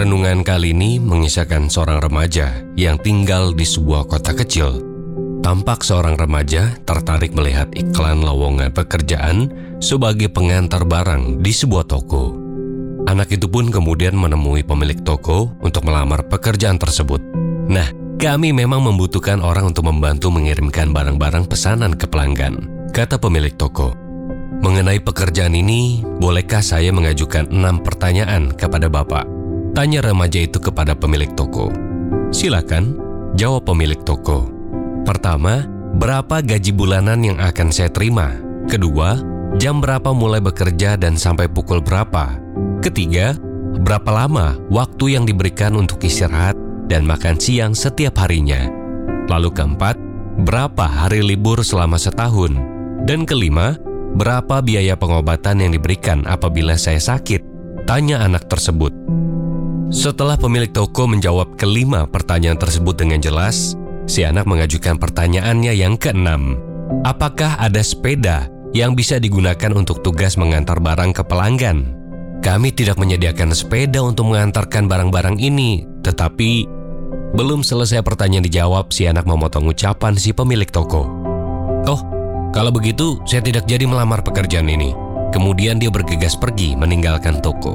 Renungan kali ini mengisahkan seorang remaja yang tinggal di sebuah kota kecil. Tampak seorang remaja tertarik melihat iklan lowongan pekerjaan sebagai pengantar barang di sebuah toko. Anak itu pun kemudian menemui pemilik toko untuk melamar pekerjaan tersebut. Nah, kami memang membutuhkan orang untuk membantu mengirimkan barang-barang pesanan ke pelanggan, kata pemilik toko. Mengenai pekerjaan ini, bolehkah saya mengajukan 6 pertanyaan kepada Bapak? Tanya remaja itu kepada pemilik toko. Silakan, jawab pemilik toko. Pertama, berapa gaji bulanan yang akan saya terima? Kedua, jam berapa mulai bekerja dan sampai pukul berapa? Ketiga, berapa lama waktu yang diberikan untuk istirahat dan makan siang setiap harinya? Lalu keempat, berapa hari libur selama setahun? Dan kelima, berapa biaya pengobatan yang diberikan apabila saya sakit? Tanya anak tersebut. Setelah pemilik toko menjawab kelima pertanyaan tersebut dengan jelas, si anak mengajukan pertanyaannya yang keenam. Apakah ada sepeda yang bisa digunakan untuk tugas mengantar barang ke pelanggan? Kami tidak menyediakan sepeda untuk mengantarkan barang-barang ini, tetapi belum selesai pertanyaan dijawab, si anak memotong ucapan si pemilik toko. Oh, kalau begitu saya tidak jadi melamar pekerjaan ini. Kemudian dia bergegas pergi meninggalkan toko.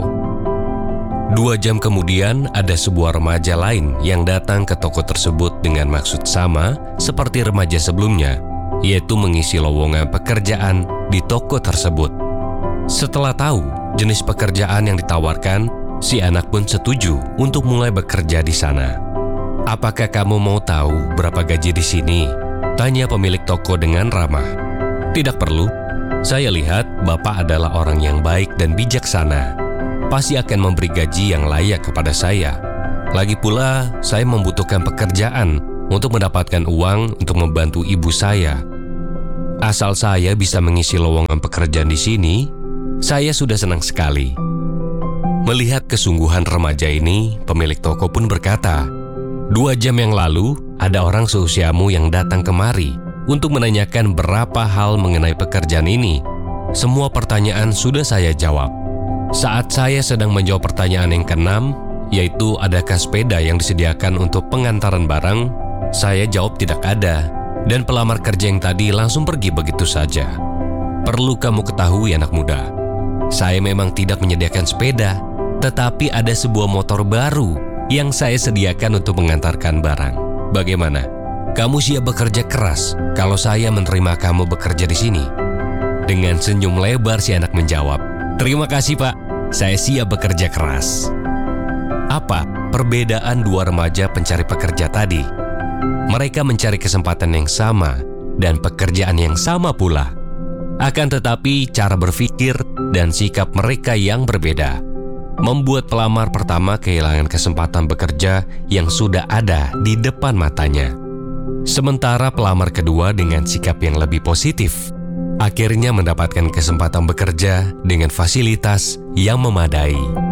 2 jam kemudian ada sebuah remaja lain yang datang ke toko tersebut dengan maksud sama seperti remaja sebelumnya, yaitu mengisi lowongan pekerjaan di toko tersebut. Setelah tahu jenis pekerjaan yang ditawarkan, si anak pun setuju untuk mulai bekerja di sana. Apakah kamu mau tahu berapa gaji di sini? Tanya pemilik toko dengan ramah. Tidak perlu. Saya lihat Bapak adalah orang yang baik dan bijaksana. Pasti akan memberi gaji yang layak kepada saya. Lagi pula, saya membutuhkan pekerjaan untuk mendapatkan uang untuk membantu ibu saya. Asal saya bisa mengisi lowongan pekerjaan di sini, saya sudah senang sekali. Melihat kesungguhan remaja ini, pemilik toko pun berkata, 2 jam yang lalu, ada orang seusiamu yang datang kemari untuk menanyakan berapa hal mengenai pekerjaan ini. Semua pertanyaan sudah saya jawab. Saat saya sedang menjawab pertanyaan yang keenam, yaitu adakah sepeda yang disediakan untuk pengantaran barang, saya jawab tidak ada, dan pelamar kerja yang tadi langsung pergi begitu saja. Perlu kamu ketahui anak muda, saya memang tidak menyediakan sepeda, tetapi ada sebuah motor baru yang saya sediakan untuk mengantarkan barang. Bagaimana? Kamu siap bekerja keras kalau saya menerima kamu bekerja di sini? Dengan senyum lebar si anak menjawab, terima kasih Pak, saya siap bekerja keras. Apa perbedaan 2 remaja pencari pekerja tadi? Mereka mencari kesempatan yang sama dan pekerjaan yang sama pula. Akan tetapi cara berpikir dan sikap mereka yang berbeda membuat pelamar pertama kehilangan kesempatan bekerja yang sudah ada di depan matanya. Sementara pelamar kedua dengan sikap yang lebih positif akhirnya mendapatkan kesempatan bekerja dengan fasilitas yang memadai.